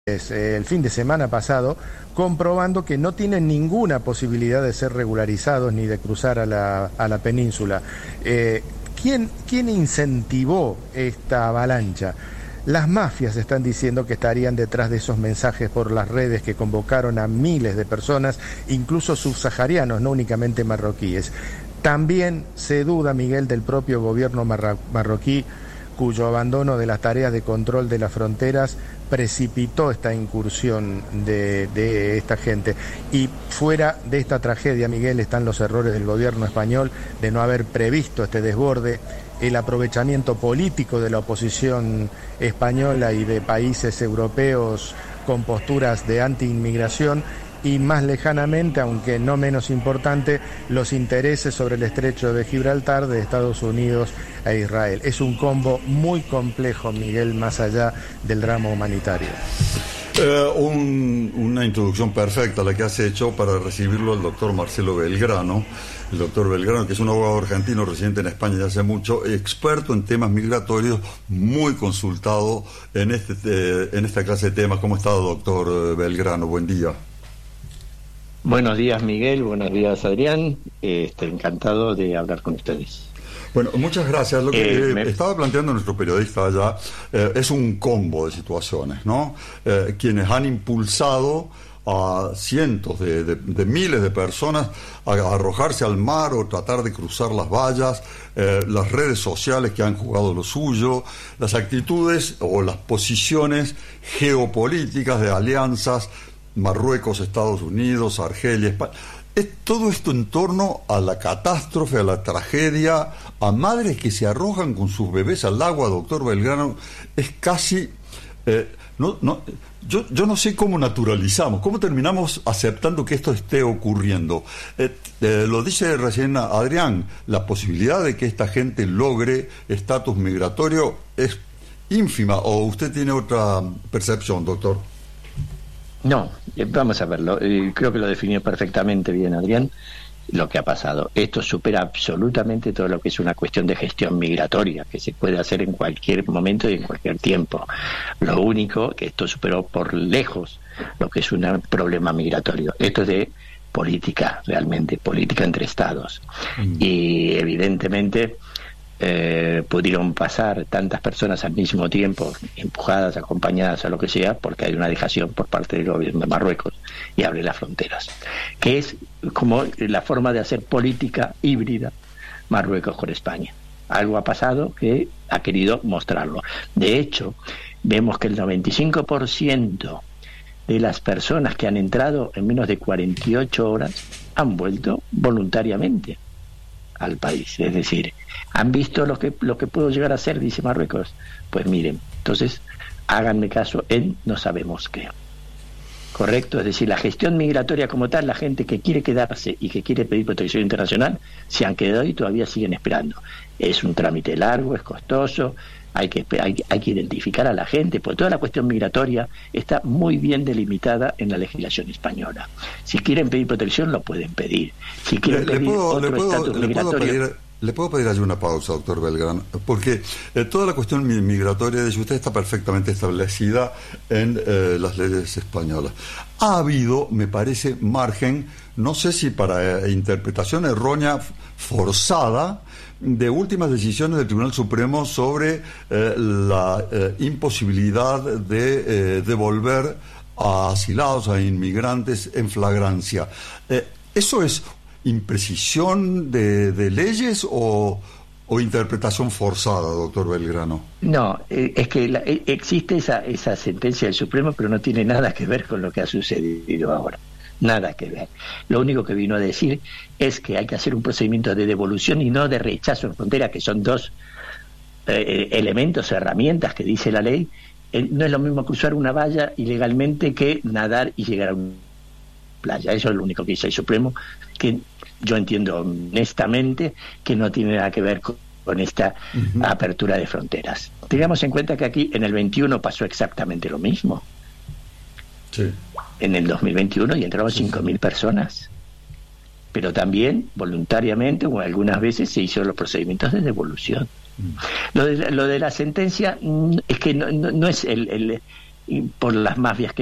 el fin de semana pasado, comprobando que no tienen ninguna posibilidad de ser regularizados ni de cruzar a la península. ¿Quién incentivó esta avalancha? Las mafias están diciendo que estarían detrás de esos mensajes por las redes que convocaron a miles de personas, incluso subsaharianos, no únicamente marroquíes. También se duda, Miguel, del propio gobierno marroquí, cuyo abandono de las tareas de control de las fronteras precipitó esta incursión de esta gente. Y fuera de esta tragedia, Miguel, están los errores del gobierno español de no haber previsto este desborde, el aprovechamiento político de la oposición española y de países europeos con posturas de anti-inmigración, y más lejanamente, aunque no menos importante, los intereses sobre el estrecho de Gibraltar de Estados Unidos e Israel. Es un combo muy complejo, Miguel, más allá del drama humanitario. Una introducción perfecta la que has hecho para recibirlo al doctor Marcelo Belgrano. El doctor Belgrano, que es un abogado argentino residente en España ya hace mucho, experto en temas migratorios, muy consultado en esta clase de temas. ¿Cómo está, doctor Belgrano? Buen día. Buenos días, Miguel. Buenos días, Adrián. Encantado de hablar con ustedes. Bueno, muchas gracias. Lo que estaba planteando nuestro periodista allá es un combo de situaciones, ¿no? Quienes han impulsado a cientos de miles de personas a arrojarse al mar o tratar de cruzar las vallas, las redes sociales que han jugado lo suyo, las actitudes o las posiciones geopolíticas de alianzas, Marruecos, Estados Unidos, Argelia, España. Todo esto en torno a la catástrofe, a la tragedia, a madres que se arrojan con sus bebés al agua, doctor Belgrano. Es casi... Yo no sé cómo naturalizamos, cómo terminamos aceptando que esto esté ocurriendo. Lo dice recién Adrián, la posibilidad de que esta gente logre estatus migratorio es ínfima. ¿O usted tiene otra percepción, doctor? No, vamos a verlo. Creo que lo definió perfectamente bien Adrián, lo que ha pasado. Esto supera absolutamente todo lo que es una cuestión de gestión migratoria, que se puede hacer en cualquier momento y en cualquier tiempo. Lo único que esto superó por lejos lo que es un problema migratorio. Esto es de política, realmente, política entre estados. Y evidentemente... pudieron pasar tantas personas al mismo tiempo, empujadas, acompañadas a lo que sea, porque hay una dejación por parte del gobierno de Marruecos y abre las fronteras, que es como la forma de hacer política híbrida Marruecos con España. Algo ha pasado que ha querido mostrarlo. De hecho, vemos que el 95% de las personas que han entrado en menos de 48 horas han vuelto voluntariamente al país, es decir, han visto lo que puedo llegar a ser, dice Marruecos. Pues miren, entonces háganme caso en no sabemos qué. Correcto, es decir, la gestión migratoria como tal, la gente que quiere quedarse y que quiere pedir protección internacional se han quedado y todavía siguen esperando. Es un trámite largo, es costoso, hay que identificar a la gente, porque toda la cuestión migratoria está muy bien delimitada en la legislación española. Si quieren pedir protección, lo pueden pedir. Si quieren pedir otro estatus migratorio... ¿Le puedo pedir allí una pausa, doctor Belgrano? Porque toda la cuestión migratoria de usted está perfectamente establecida en las leyes españolas. Ha habido, me parece, margen, no sé si para interpretación errónea, forzada, de últimas decisiones del Tribunal Supremo sobre la imposibilidad de devolver a asilados, a inmigrantes en flagrancia. ¿Eso es imprecisión de leyes o interpretación forzada, doctor Belgrano? No, es que existe esa sentencia del Supremo, pero no tiene nada que ver con lo que ha sucedido ahora. Nada que ver. Lo único que vino a decir es que hay que hacer un procedimiento de devolución y no de rechazo en frontera, que son dos elementos, herramientas que dice la ley. No es lo mismo cruzar una valla ilegalmente que nadar y llegar a una playa. Eso es lo único que dice el Supremo, que yo entiendo honestamente que no tiene nada que ver con esta apertura de fronteras. Tengamos en cuenta que aquí en el 21 pasó exactamente lo mismo. Sí. En el 2021 y entraron 5.000 personas. Pero también, voluntariamente, o algunas veces, se hicieron los procedimientos de devolución. Lo de la sentencia es que no es por las mafias que